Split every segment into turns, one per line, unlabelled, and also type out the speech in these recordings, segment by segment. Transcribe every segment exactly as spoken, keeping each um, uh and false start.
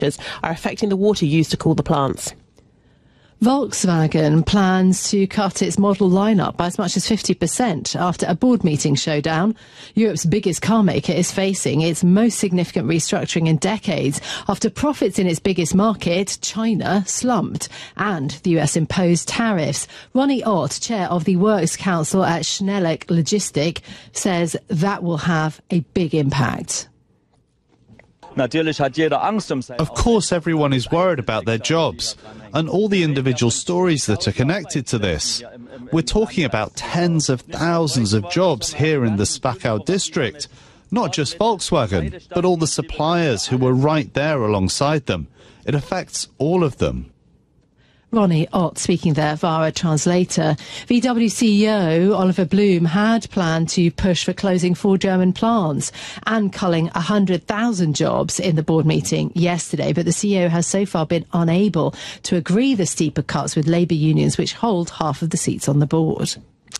are affecting the water used to cool the plants.
Volkswagen plans to cut its model lineup by as much as fifty percent after a board meeting showdown. Europe's biggest car maker is facing its most significant restructuring in decades after profits in its biggest market, China, slumped and the U S imposed tariffs. Ronnie Ott, chair of the Works Council at Schnelec Logistic, says that will have a big impact.
Of course, everyone is worried about their jobs and all the individual stories that are connected to this. We're talking about tens of thousands of jobs here in the Spachau district, not just Volkswagen, but all the suppliers who were right there alongside them. It affects all of them.
Ronnie Ott speaking there via a translator. V W C E O Oliver Bloom had planned to push for closing four German plants and culling one hundred thousand jobs in the board meeting yesterday, but the C E O has so far been unable to agree the steeper cuts with labour unions, which hold half of the seats on the board.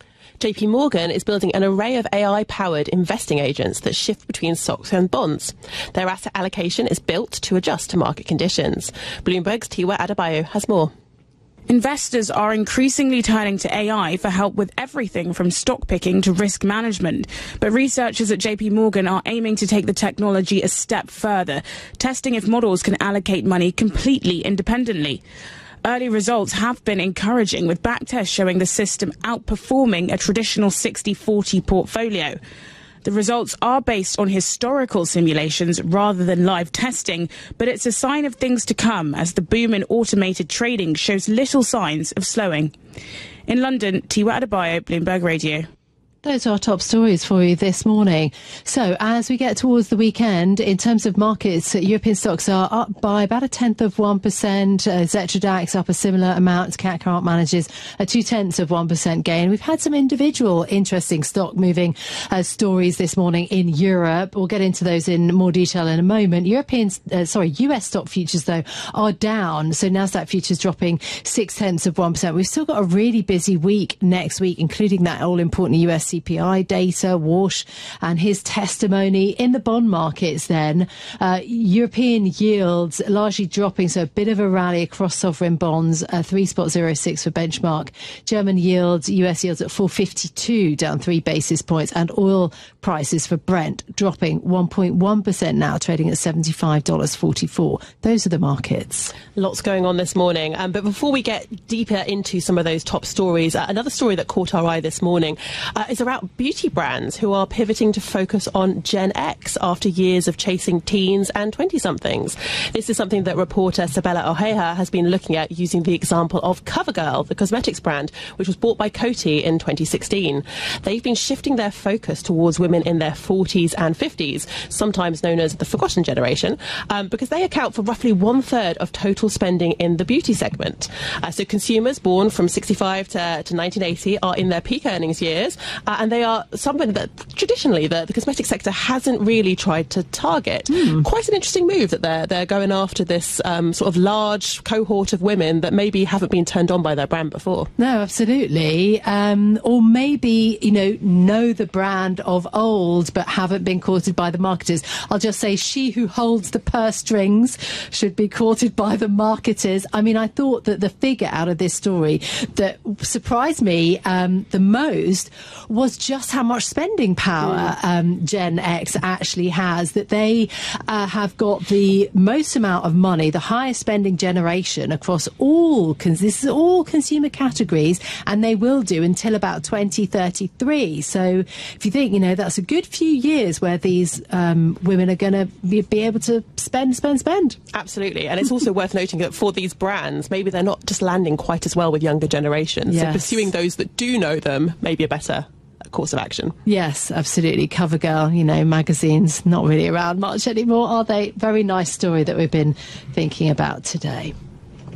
J P Morgan is building an array of A I-powered investing agents that shift between stocks and bonds. Their asset allocation is built to adjust to market conditions. Bloomberg's Tiwa Adebayo has more.
Investors are increasingly turning to A I for help with everything from stock picking to risk management. But researchers at J P Morgan are aiming to take the technology a step further, testing if models can allocate money completely independently. Early results have been encouraging, with backtests showing the system outperforming a traditional sixty forty portfolio. The results are based on historical simulations rather than live testing, but it's a sign of things to come as the boom in automated trading shows little signs of slowing. In London, Tiwa Adebayo, Bloomberg Radio.
Those are our top stories for you this morning. So as we get towards the weekend, in terms of markets, European stocks are up by about a tenth of one percent. Uh, Xetra DAX up a similar amount. C A C Carp manages a two-tenths of one percent gain. We've had some individual interesting stock moving uh, stories this morning in Europe. We'll get into those in more detail in a moment. European, uh, sorry, U S stock futures, though, are down. So Nasdaq futures dropping six-tenths of one percent. We've still got a really busy week next week, including that all-important U S C P I data, Walsh and his testimony. In the bond markets then, uh, European yields largely dropping, so a bit of a rally across sovereign bonds, uh, three point zero six for benchmark. German yields, U S yields at four fifty-two, down three basis points, and oil prices for Brent dropping one point one percent now, trading at seventy-five dollars forty-four. Those are the markets.
Lots going on this morning. Um, but before we get deeper into some of those top stories, uh, another story that caught our eye this morning uh, is around beauty brands who are pivoting to focus on Gen X after years of chasing teens and twenty-somethings. This is something that reporter Sabella Ojeja has been looking at using the example of CoverGirl, the cosmetics brand, which was bought by Coty in twenty sixteen. They've been shifting their focus towards women in their forties and fifties, sometimes known as the forgotten generation, um, because they account for roughly one-third of total spending in the beauty segment. Uh, so consumers born from sixty-five to, to nineteen eighty are in their peak earnings years, uh, and they are something that traditionally the, the cosmetic sector hasn't really tried to target. Mm. Quite an interesting move that they're they're going after this um, sort of large cohort of women that maybe haven't been turned on by their brand before.
No, absolutely. Um, or maybe, you know, know the brand of old but haven't been courted by the marketers. I'll just say she who holds the purse strings should be courted by the marketers. I mean, I thought that the figure out of this story that surprised me um, the most was just how much spending power um, Gen X actually has, that they uh, have got the most amount of money, the highest spending generation across all, cons- this is all consumer categories, and they will do until about twenty thirty-three. So if you think, you know, that's a good few years where these um, women are going to be, be able to spend, spend, spend.
Absolutely. And it's also worth noting that for these brands, maybe they're not just landing quite as well with younger generations.
Yes.
So pursuing those that do know them may be a better course of action.
Yes, absolutely. CoverGirl, you know, magazines not really around much anymore, are they? Very nice story that we've been thinking about today.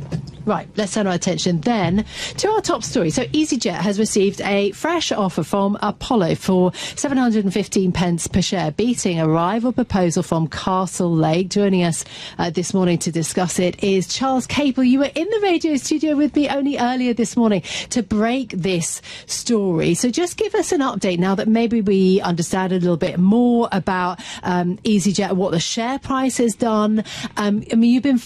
Right, let's turn our attention then to our top story. So EasyJet has received a fresh offer from Apollo for seven hundred fifteen pence per share, beating a rival proposal from Castlelake. Joining us uh, this morning to discuss it is Charles Cable. You were in the radio studio with me only earlier this morning to break this story. So just give us an update now that maybe we understand a little bit more about um, EasyJet, what the share price has done. Um, I mean, you've been